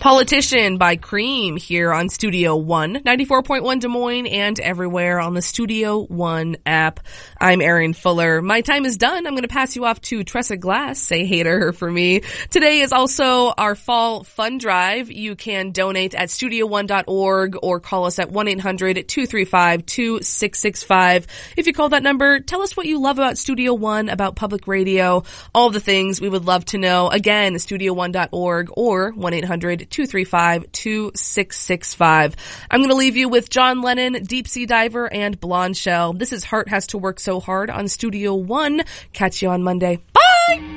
Politician by Cream here on Studio One, 94.1 Des Moines and everywhere on the Studio One app. I'm Erin Fuller. My time is done. I'm going to pass you off to Tressa Glass. Say hey to her for me. Today is also our fall fund drive. You can donate at studio1.org or call us at 1-800-235-2665. If you call that number, tell us what you love about Studio One, about public radio, all the things we would love to know. Again, studio1.org or 1-800-235-2665. I'm going to leave you with John Lennon, Deep Sea Diver, and Blonde Shell. This is Heart Has to Work So Hard on Studio One. Catch you on Monday. Bye!